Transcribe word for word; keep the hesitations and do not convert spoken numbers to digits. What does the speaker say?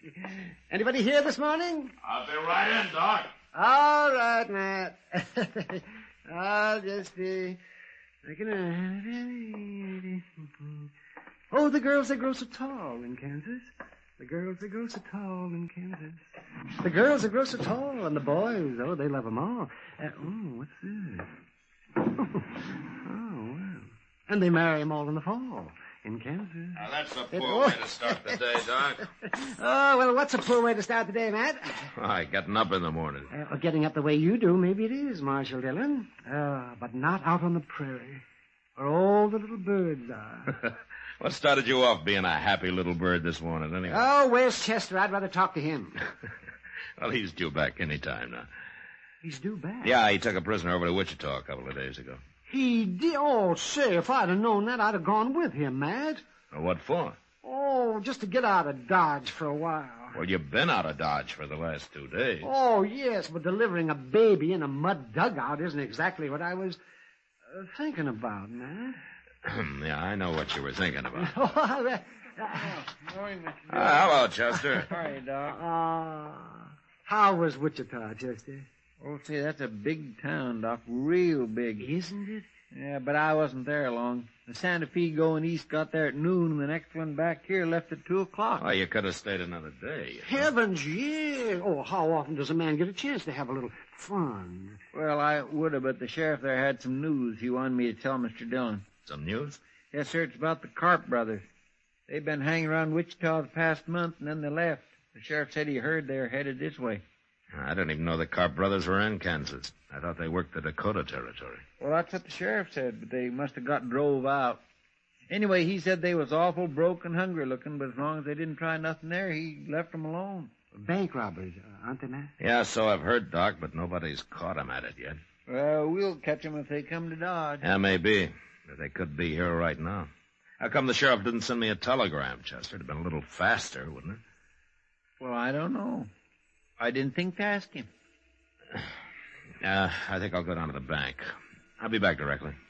Anybody here this morning? I'll be right in, Doc. All right, Matt. I'll just be... Oh, the girls that grow so tall in Kansas. The girls that grow so tall in Kansas. The girls that grow so tall, and the boys, oh, they love them all. Uh, oh, what's this? Oh, well. And they marry them all in the fall in Kansas. Now, that's a poor It- way to start the day, Doc. Oh, well, what's a poor way to start the day, Matt? Why, getting up in the morning. Uh, getting up the way you do, maybe it is, Marshal Dillon. Uh, but not out on the prairie, where all the little birds are. What started you off being a happy little bird this morning, anyway? Oh, where's Chester? I'd rather talk to him. Well, he's due back any time now. He's due back. Yeah, he took a prisoner over to Wichita a couple of days ago. He did? Oh, say, if I'd have known that, I'd have gone with him, Matt. Well, what for? Oh, just to get out of Dodge for a while. Well, you've been out of Dodge for the last two days. Oh, yes, but delivering a baby in a mud dugout isn't exactly what I was uh, thinking about, Matt. Yeah, I know what you were thinking about. Oh, that- Morning, Mister Ah, hello, Chester. How are you, Doc? uh, how was Wichita, Chester? Oh, see, that's a big town, Doc. Real big. Isn't it? Yeah, but I wasn't there long. The Santa Fe going east got there at noon, and the next one back here left at two o'clock. Oh, you could have stayed another day. You know. Heavens, yeah. Oh, how often does a man get a chance to have a little fun? Well, I would have, but the sheriff there had some news he wanted me to tell Mister Dillon. Some news? Yes, sir, it's about the Carp brothers. They've been hanging around Wichita the past month, and then they left. The sheriff said he heard they're headed this way. I didn't even know the Carp brothers were in Kansas. I thought they worked the Dakota Territory. Well, that's what the sheriff said, but they must have got drove out. Anyway, he said they was awful broke and hungry looking, but as long as they didn't try nothing there, he left them alone. Bank robbers, uh, aren't they, Matt? Yeah, so I've heard, Doc, but nobody's caught 'em at it yet. Well, we'll catch them if they come to Dodge. Yeah, maybe. But they could be here right now. How come the sheriff didn't send me a telegram, Chester? It'd have been a little faster, wouldn't it? Well, I don't know. I didn't think to ask him. Uh, I think I'll go down to the bank. I'll be back directly.